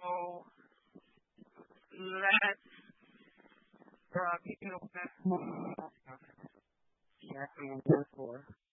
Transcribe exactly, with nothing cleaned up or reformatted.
let's uh, you know, that's more. Yes, and therefore.